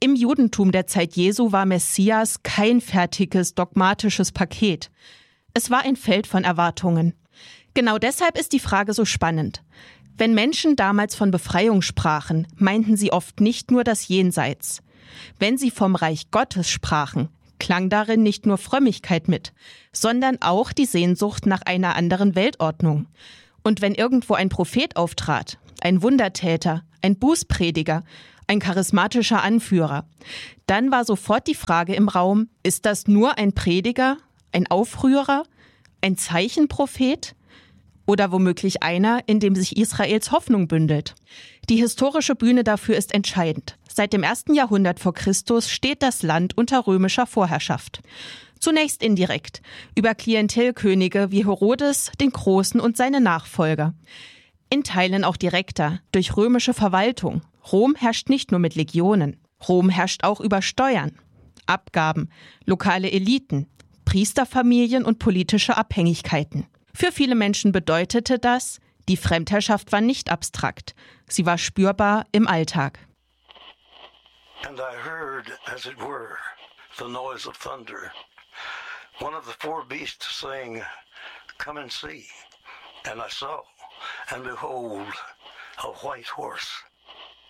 Im Judentum der Zeit Jesu war Messias kein fertiges, dogmatisches Paket. Es war ein Feld von Erwartungen. Genau deshalb ist die Frage so spannend. Wenn Menschen damals von Befreiung sprachen, meinten sie oft nicht nur das Jenseits. Wenn sie vom Reich Gottes sprachen, klang darin nicht nur Frömmigkeit mit, sondern auch die Sehnsucht nach einer anderen Weltordnung. Und wenn irgendwo ein Prophet auftrat, ein Wundertäter, ein Bußprediger, ein charismatischer Anführer, dann war sofort die Frage im Raum, ist das nur ein Prediger, ein Aufrührer, ein Zeichenprophet oder womöglich einer, in dem sich Israels Hoffnung bündelt? Die historische Bühne dafür ist entscheidend. Seit dem 1. Jahrhundert vor Christus steht das Land unter römischer Vorherrschaft. Zunächst indirekt, über Klientelkönige wie Herodes den Großen und seine Nachfolger. In Teilen auch direkter, durch römische Verwaltung. Rom herrscht nicht nur mit Legionen. Rom herrscht auch über Steuern, Abgaben, lokale Eliten, Priesterfamilien und politische Abhängigkeiten. Für viele Menschen bedeutete das, die Fremdherrschaft war nicht abstrakt. Sie war spürbar im Alltag. And I heard, as it were, the noise of thunder. One of the four beasts saying, "Come and see." And I saw, and behold, a white horse.